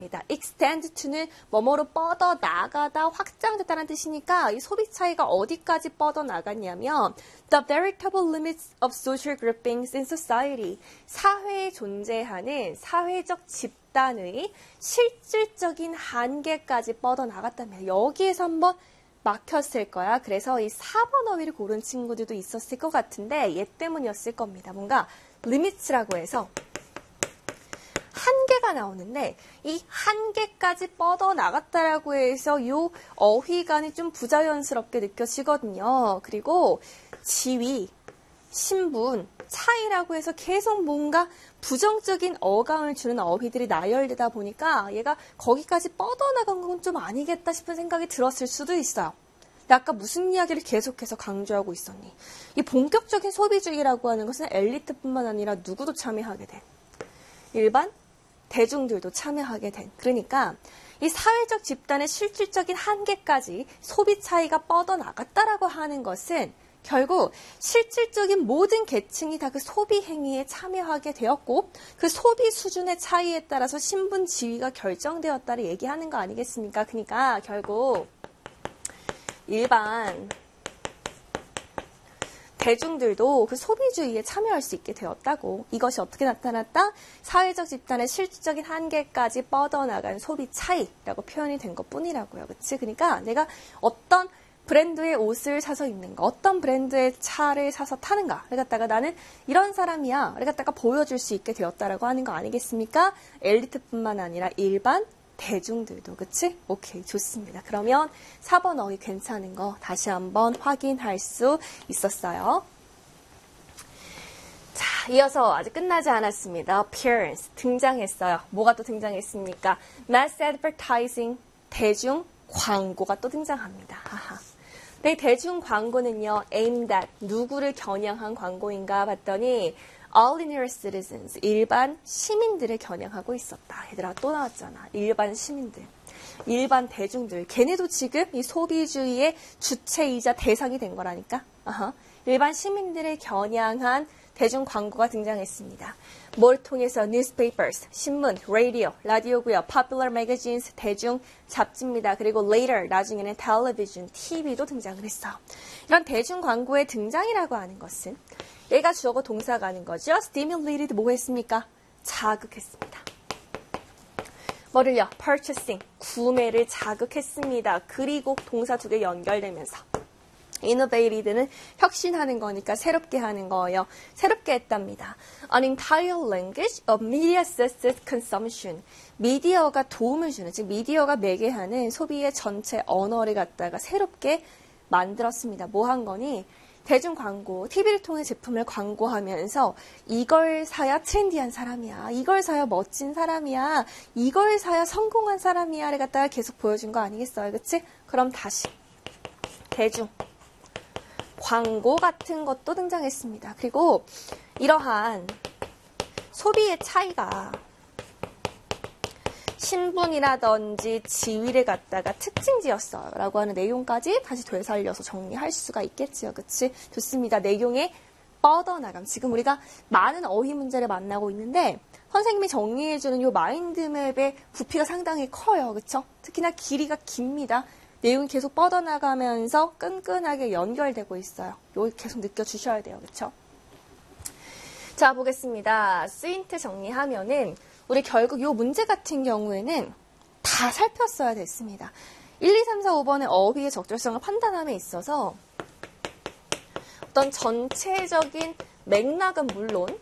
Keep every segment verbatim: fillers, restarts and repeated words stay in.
extend to는 뭐뭐로 뻗어 나가다, 확장됐다는 뜻이니까 이 소비 차이가 어디까지 뻗어 나갔냐면 the veritable limits of social groupings in society. 사회에 존재하는 사회적 집단의 실질적인 한계까지 뻗어 나갔다면 여기에서 한번 막혔을 거야. 그래서 이 사 번 어휘를 고른 친구들도 있었을 것 같은데 얘 때문이었을 겁니다. 뭔가 limits라고 해서 한계가 나오는데 이 한계까지 뻗어 나갔다라고 해서 이 어휘간이 좀 부자연스럽게 느껴지거든요. 그리고 지위, 신분, 차이라고 해서 계속 뭔가 부정적인 어감을 주는 어휘들이 나열되다 보니까 얘가 거기까지 뻗어나간 건 좀 아니겠다 싶은 생각이 들었을 수도 있어요. 아까 무슨 이야기를 계속해서 강조하고 있었니? 이 본격적인 소비주의라고 하는 것은 엘리트뿐만 아니라 누구도 참여하게 된 일반 대중들도 참여하게 된 그러니까 이 사회적 집단의 실질적인 한계까지 소비 차이가 뻗어나갔다라고 하는 것은 결국 실질적인 모든 계층이 다 그 소비 행위에 참여하게 되었고 그 소비 수준의 차이에 따라서 신분 지위가 결정되었다를 얘기하는 거 아니겠습니까? 그러니까 결국 일반 대중들도 그 소비주의에 참여할 수 있게 되었다고. 이것이 어떻게 나타났다? 사회적 집단의 실질적인 한계까지 뻗어나간 소비 차이라고 표현이 된 것뿐이라고요. 그치? 그러니까 내가 어떤 브랜드의 옷을 사서 입는가, 어떤 브랜드의 차를 사서 타는가, 를 갖다가 나는 이런 사람이야, 를 갖다가 보여줄 수 있게 되었다라고 하는 거 아니겠습니까? 엘리트뿐만 아니라 일반 대중들도, 그치? 오케이, 좋습니다. 그러면 사 번 어휘 괜찮은 거 다시 한번 확인할 수 있었어요. 자, 이어서 아직 끝나지 않았습니다. appearance, 등장했어요. 뭐가 또 등장했습니까? mass advertising, 대중 광고가 또 등장합니다. 하하. 네, 대중 광고는요, aimed at, 누구를 겨냥한 광고인가 봤더니 ordinary citizens, 일반 시민들을 겨냥하고 있었다. 얘들아 또 나왔잖아. 일반 시민들, 일반 대중들. 걔네도 지금 이 소비주의의 주체이자 대상이 된 거라니까. 아하. 일반 시민들을 겨냥한 대중 광고가 등장했습니다. 뭘 통해서? newspapers, 신문, radio, 라디오고요. popular magazines, 대중 잡지입니다. 그리고 later, 나중에는 television, 티비도 등장을 했어. 이런 대중 광고의 등장이라고 하는 것은 얘가 주어고 동사가 하는 거죠. stimulated 뭐 했습니까? 자극했습니다. 뭐를요? purchasing, 구매를 자극했습니다. 그리고 동사 두 개 연결되면서 innovated는 혁신하는 거니까 새롭게 하는 거예요. 새롭게 했답니다. An entire language of media-assisted consumption. 미디어가 도움을 주는, 즉 미디어가 매개하는 소비의 전체 언어를 갖다가 새롭게 만들었습니다. 뭐 한 거니? 대중 광고, 티비를 통해 제품을 광고하면서 이걸 사야 트렌디한 사람이야, 이걸 사야 멋진 사람이야, 이걸 사야 성공한 사람이야를 갖다가 계속 보여준 거 아니겠어요? 그치? 그럼 다시 대중 광고 같은 것도 등장했습니다. 그리고 이러한 소비의 차이가 신분이라든지 지위를 갖다가 특징지었어요 라고 하는 내용까지 다시 되살려서 정리할 수가 있겠지요. 그치? 좋습니다. 내용에 뻗어나감. 지금 우리가 많은 어휘 문제를 만나고 있는데 선생님이 정리해주는 이 마인드맵의 부피가 상당히 커요. 그쵸? 특히나 길이가 깁니다. 내용이 계속 뻗어나가면서 끈끈하게 연결되고 있어요. 여기 계속 느껴주셔야 돼요. 그쵸? 자, 보겠습니다. 스윈트 정리하면은 우리 결국 이 문제 같은 경우에는 다 살폈어야 됐습니다. 일, 이, 삼, 사, 오 번의 어휘의 적절성을 판단함에 있어서 어떤 전체적인 맥락은 물론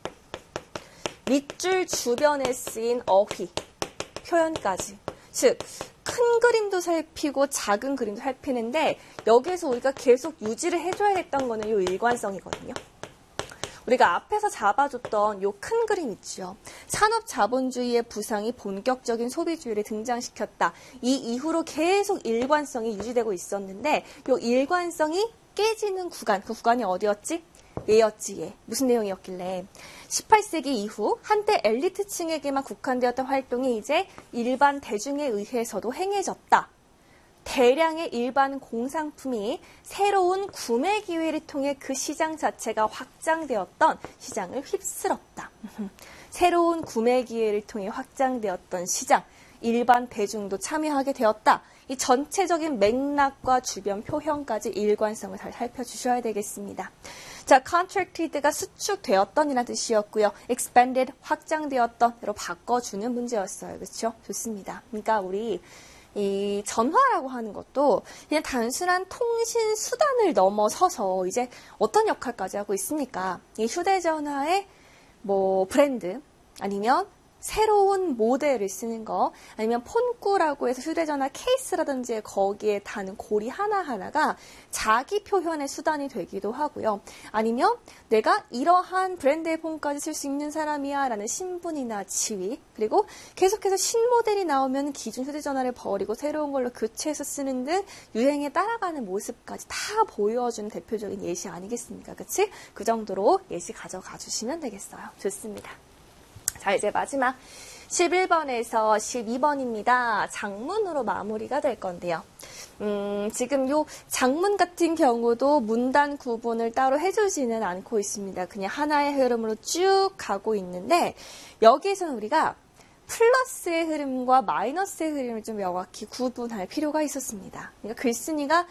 밑줄 주변에 쓰인 어휘, 표현까지, 즉 큰 그림도 살피고 작은 그림도 살피는데 여기에서 우리가 계속 유지를 해줘야 됐던 거는 이 일관성이거든요. 우리가 앞에서 잡아줬던 요 큰 그림 있죠. 산업자본주의의 부상이 본격적인 소비주의를 등장시켰다. 이 이후로 계속 일관성이 유지되고 있었는데 요 일관성이 깨지는 구간, 그 구간이 어디였지? 얘였지, 얘. 무슨 내용이었길래? 십팔 세기 이후 한때 엘리트층에게만 국한되었던 활동이 이제 일반 대중에 의해서도 행해졌다. 대량의 일반 공산품이 새로운 구매 기회를 통해 그 시장 자체가 확장되었던 시장을 휩쓸었다. 새로운 구매 기회를 통해 확장되었던 시장. 일반 대중도 참여하게 되었다. 이 전체적인 맥락과 주변 표현까지 일관성을 잘 살펴주셔야 되겠습니다. 자, contracted가 수축되었던 이라는 뜻이었고요. expanded, 확장되었던으로 바꿔주는 문제였어요. 그렇죠? 좋습니다. 그러니까 우리 이 전화라고 하는 것도 그냥 단순한 통신 수단을 넘어서서 이제 어떤 역할까지 하고 있습니까? 이 휴대전화의 뭐 브랜드 아니면 새로운 모델을 쓰는 거 아니면 폰꾸라고 해서 휴대전화 케이스라든지 거기에 다는 고리 하나하나가 자기 표현의 수단이 되기도 하고요. 아니면 내가 이러한 브랜드의 폰까지 쓸 수 있는 사람이야 라는 신분이나 지위 그리고 계속해서 신모델이 나오면 기존 휴대전화를 버리고 새로운 걸로 교체해서 쓰는 듯 유행에 따라가는 모습까지 다 보여주는 대표적인 예시 아니겠습니까? 그치? 그 정도로 예시 가져가 주시면 되겠어요. 좋습니다. 자, 이제 마지막 십일 번에서 십이 번입니다. 장문으로 마무리가 될 건데요. 음, 지금 요 장문 같은 경우도 문단 구분을 따로 해주지는 않고 있습니다. 그냥 하나의 흐름으로 쭉 가고 있는데 여기에서는 우리가 플러스의 흐름과 마이너스의 흐름을 좀 명확히 구분할 필요가 있었습니다. 그러니까 글쓴이가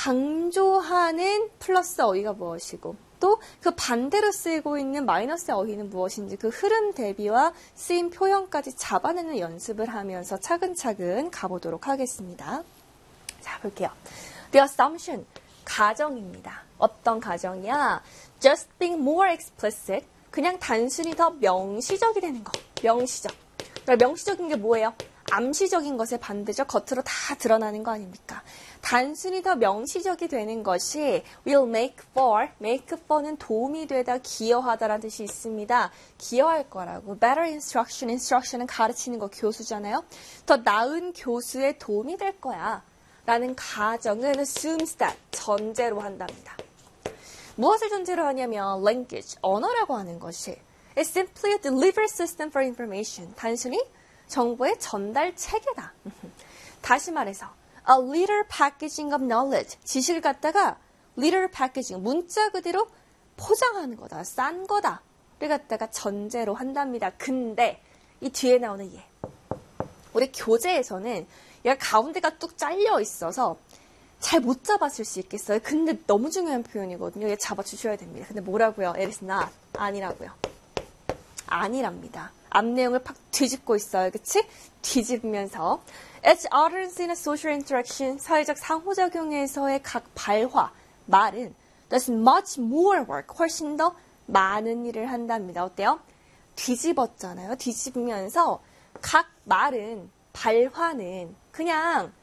강조하는 플러스 어휘가 무엇이고 또 그 반대로 쓰이고 있는 마이너스의 어휘는 무엇인지 그 흐름 대비와 쓰임 표현까지 잡아내는 연습을 하면서 차근차근 가보도록 하겠습니다. 자, 볼게요. The assumption, 가정입니다. 어떤 가정이야? Just being more explicit, 그냥 단순히 더 명시적이 되는 거. 명시적. 그러니까 명시적인 게 뭐예요? 암시적인 것의 반대죠. 겉으로 다 드러나는 거 아닙니까? 단순히 더 명시적이 되는 것이 will make for, make for는 도움이 되다, 기여하다라는 뜻이 있습니다. 기여할 거라고. better instruction, instruction은 가르치는 거 교수잖아요. 더 나은 교수에 도움이 될 거야. 라는 가정은 assumes that, 전제로 한답니다. 무엇을 전제로 하냐면 language, 언어라고 하는 것이 it's simply a delivery system for information. 단순히 정보의 전달 체계다. 다시 말해서 a literal packaging of knowledge. 지식을 갖다가 literal packaging, 문자 그대로 포장하는 거다. 싼 거다. 를 갖다가 전제로 한답니다. 근데 이 뒤에 나오는 얘. 우리 교재에서는 얘가 가운데가 뚝 잘려 있어서 잘 못 잡았을 수 있겠어요. 근데 너무 중요한 표현이거든요. 얘 잡아주셔야 됩니다. 근데 뭐라고요? It is not. 아니라고요. 아니랍니다. 앞 내용을 팍 뒤집고 있어요. 그치? 뒤집으면서 Its utterance in a social interaction, 사회적 상호작용에서의 각 발화, 말은 does much more work, 훨씬 더 많은 일을 한답니다. 어때요? 뒤집었잖아요. 뒤집으면서 각 말은, 발화는 그냥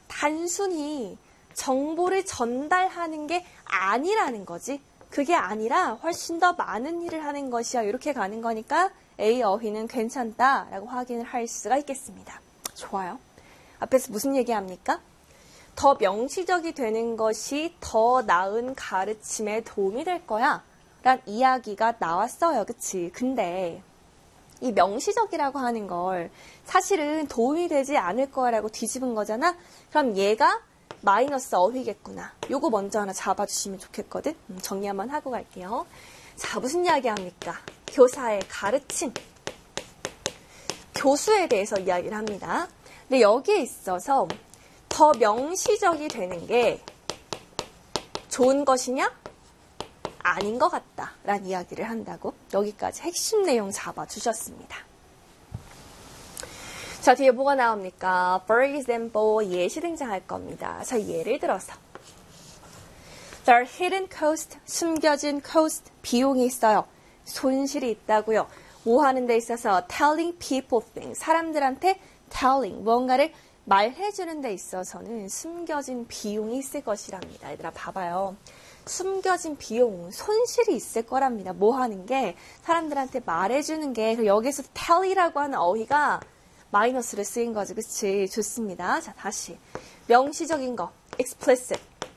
단순히 정보를 전달하는 게 아니라는 거지. 그게 아니라 훨씬 더 많은 일을 하는 것이야. 이렇게 가는 거니까 A 어휘는 괜찮다라고 확인을 할 수가 있겠습니다. 좋아요. 앞에서 무슨 얘기합니까? 더 명시적이 되는 것이 더 나은 가르침에 도움이 될 거야. 란 이야기가 나왔어요. 그치? 근데 이 명시적이라고 하는 걸 사실은 도움이 되지 않을 거라고 뒤집은 거잖아? 그럼 얘가 마이너스 어휘겠구나. 요거 먼저 하나 잡아주시면 좋겠거든. 음, 정리 한번 하고 갈게요. 자, 무슨 이야기 합니까? 교사의 가르침. 교수에 대해서 이야기를 합니다. 근데 여기에 있어서 더 명시적이 되는 게 좋은 것이냐? 아닌 것 같다. 라는 이야기를 한다고. 여기까지 핵심 내용 잡아주셨습니다. 자, 뒤에 뭐가 나옵니까? For example, 예시 등장할 겁니다. 자, 예를 들어서 There are hidden cost, 숨겨진 cost, 비용이 있어요. 손실이 있다고요. 뭐 하는 데 있어서 telling people things, 사람들한테 telling, 뭔가를 말해주는 데 있어서는 숨겨진 비용이 있을 것이랍니다. 얘들아, 봐봐요. 숨겨진 비용, 손실이 있을 거랍니다. 뭐 하는 게 사람들한테 말해주는 게 여기서 tell이라고 하는 어휘가 마이너스를 쓰인 거지. 그치? 좋습니다. 자, 다시. 명시적인 거. explicit.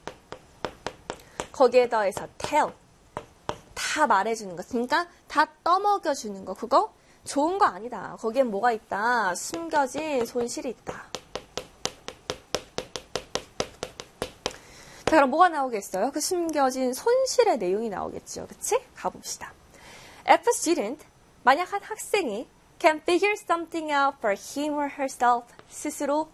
거기에 더해서 tell. 다 말해주는 거. 그러니까 다 떠먹여주는 거. 그거 좋은 거 아니다. 거기엔 뭐가 있다? 숨겨진 손실이 있다. 자, 그럼 뭐가 나오겠어요? 그 숨겨진 손실의 내용이 나오겠죠. 그치? 가봅시다. If a student, 만약 한 학생이 can figure something out for him or herself, 스스로